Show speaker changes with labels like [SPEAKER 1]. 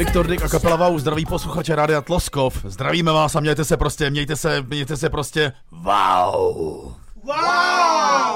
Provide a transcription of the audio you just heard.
[SPEAKER 1] Viktor Dyk a kapela Wow, zdraví posluchače Rádia Tloskov. Zdravíme vás a mějte se prostě wow.
[SPEAKER 2] Wow!